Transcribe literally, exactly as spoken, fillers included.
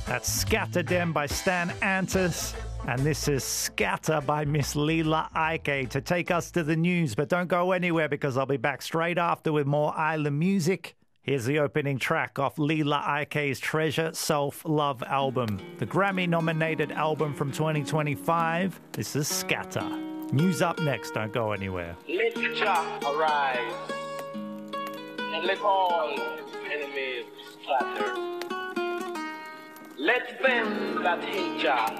That's Scatter Dem by Stan Antis. And this is Scatter by Miss Leela Ike to take us to the news. But don't go anywhere because I'll be back straight after with more Island music. Here's the opening track off Leela Ike's Treasure Self-Love album, the Grammy-nominated album from twenty twenty-five. This is Scatter. News up next. Don't go anywhere. Let Jah arise and let all enemies scatter. Let them that hate Jah